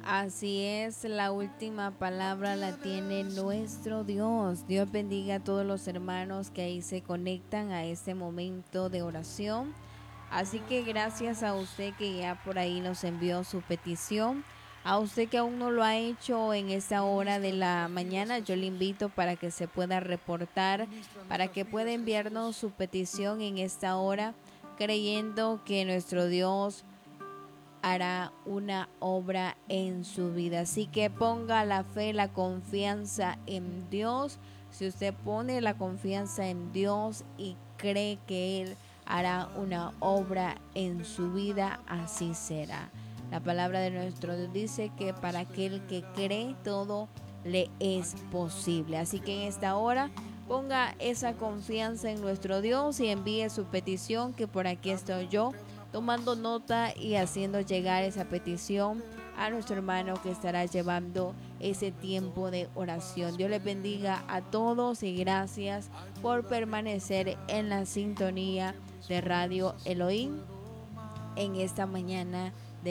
Así es, la última palabra la tiene nuestro Dios. Dios bendiga a todos los hermanos que ahí se conectan a este momento de oración. Así que gracias a usted que ya por ahí nos envió su petición. A usted que aún no lo ha hecho en esta hora de la mañana, yo le invito para que se pueda reportar, para que pueda enviarnos su petición en esta hora, creyendo que nuestro Dios hará una obra en su vida. Así que ponga la fe, la confianza en Dios. Si usted pone la confianza en Dios y cree que Él hará una obra en su vida, así será. La palabra de nuestro Dios dice que para aquel que cree todo le es posible. Así que en esta hora ponga esa confianza en nuestro Dios y envíe su petición, que por aquí estoy yo tomando nota y haciendo llegar esa petición a nuestro hermano que estará llevando ese tiempo de oración. Dios les bendiga a todos y gracias por permanecer en la sintonía de Radio Elohim en esta mañana